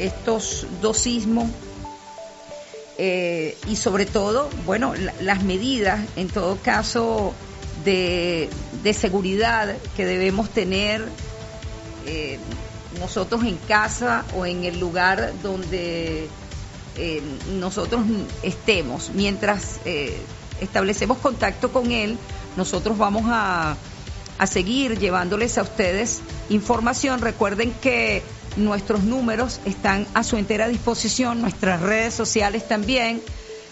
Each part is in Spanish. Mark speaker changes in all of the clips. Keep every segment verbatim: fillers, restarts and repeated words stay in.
Speaker 1: estos dos sismos eh, y sobre todo, bueno, la, las medidas, en todo caso, de, de seguridad que debemos tener eh, nosotros en casa o en el lugar donde eh, nosotros estemos. Mientras eh, establecemos contacto con él, nosotros vamos a, a seguir llevándoles a ustedes información. Recuerden que nuestros números están a su entera disposición, nuestras redes sociales también,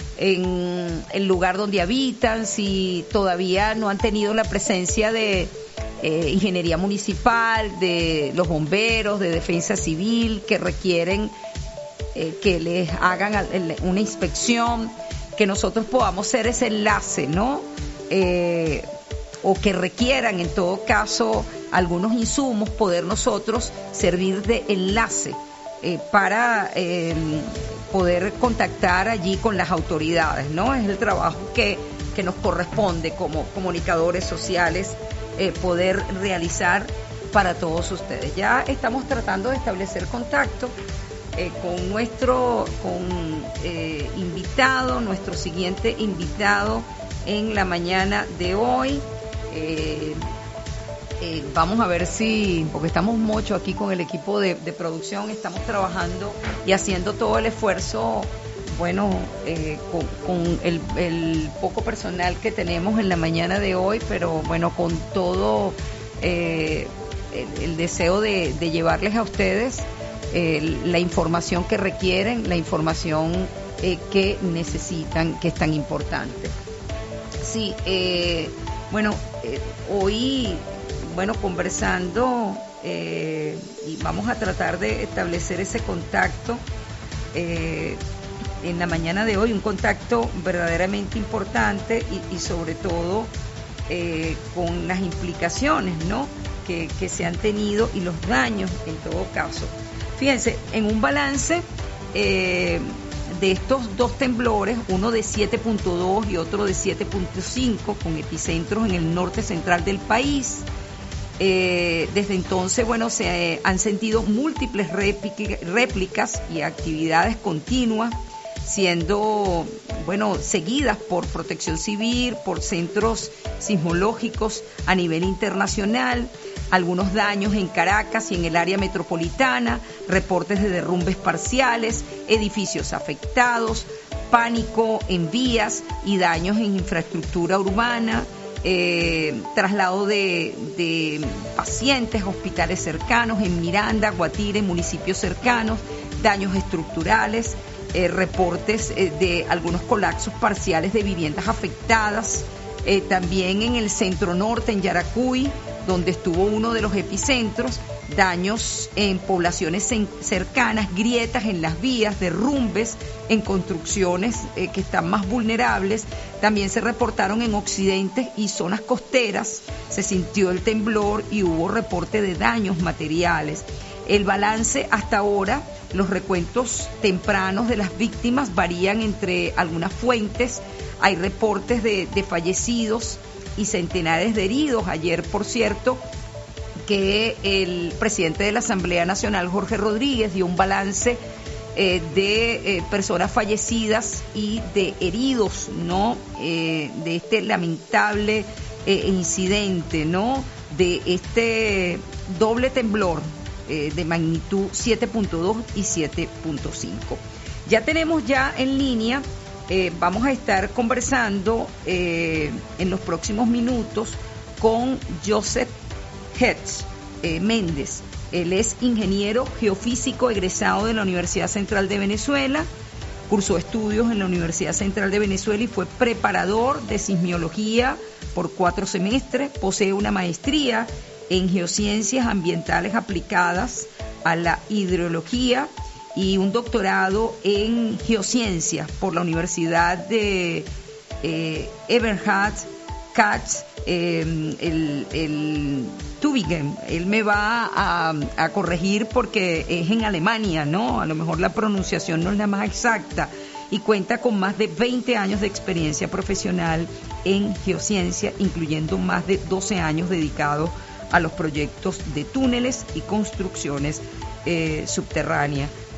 Speaker 1: en el lugar donde habitan, si todavía no han tenido la presencia de eh, ingeniería municipal, de los bomberos, de defensa civil, que requieren eh, que les hagan una inspección, que nosotros podamos ser ese enlace, ¿no? Eh, o que requieran, en todo caso, algunos insumos, poder nosotros servir de enlace eh, para eh, poder contactar allí con las autoridades, ¿no? Es el trabajo que, que nos corresponde como comunicadores sociales eh, poder realizar para todos ustedes. Ya estamos tratando de establecer contacto eh, con nuestro con eh, invitado, nuestro siguiente invitado en la mañana de hoy. Eh, eh, vamos a ver si, porque estamos mucho aquí con el equipo de, de producción, estamos trabajando y haciendo todo el esfuerzo, bueno, eh, con, con el, el poco personal que tenemos en la mañana de hoy, pero bueno, con todo eh, el, el deseo de, de llevarles a ustedes eh, la información que requieren, la información eh, que necesitan, que es tan importante. Sí, eh, bueno, eh, hoy, bueno, conversando eh, y vamos a tratar de establecer ese contacto eh, en la mañana de hoy, un contacto verdaderamente importante y, y sobre todo eh, con las implicaciones, ¿no?, que, que se han tenido y los daños en todo caso. Fíjense, en un balance eh, de estos dos temblores, uno de siete punto dos y otro de siete punto cinco, con epicentros en el norte central del país. Eh, desde entonces, bueno, se eh, han sentido múltiples réplicas y actividades continuas, siendo, bueno, seguidas por Protección Civil, por centros sismológicos a nivel internacional, algunos daños en Caracas y en el área metropolitana, reportes de derrumbes parciales, edificios afectados, pánico en vías y daños en infraestructura urbana, eh, traslado de, de pacientes a hospitales cercanos en Miranda, Guatire, municipios cercanos, daños estructurales, eh, reportes eh, de algunos colapsos parciales de viviendas afectadas, eh, también en el centro norte, en Yaracuy, donde estuvo uno de los epicentros, daños en poblaciones cercanas, grietas en las vías, derrumbes en construcciones eh, que están más vulnerables. También se reportaron en occidentes y zonas costeras, se sintió el temblor y hubo reporte de daños materiales. El balance hasta ahora, los recuentos tempranos de las víctimas varían entre algunas fuentes, hay reportes de, de fallecidos y centenares de heridos. Ayer, por cierto, que el presidente de la Asamblea Nacional, Jorge Rodríguez, dio un balance eh, de eh, personas fallecidas y de heridos, ¿no? Eh, de este lamentable eh, incidente, ¿no? De este doble temblor eh, de magnitud siete punto dos y siete punto cinco. Ya tenemos ya en línea. Eh, vamos a estar conversando eh, en los próximos minutos con Joseph Hertz eh, Méndez. Él es ingeniero geofísico egresado de la Universidad Central de Venezuela, cursó estudios en la Universidad Central de Venezuela y fue preparador de sismología por cuatro semestres, posee una maestría en geociencias ambientales aplicadas a la hidrología y un doctorado en geociencias por la Universidad de eh, Eberhard Katz, eh, el, el Tübingen. Él me va a, a corregir porque es en Alemania, ¿no? A lo mejor la pronunciación no es la más exacta, y cuenta con más de veinte años de experiencia profesional en geociencia, incluyendo más de doce años dedicados a los proyectos de túneles y construcciones eh, subterráneas.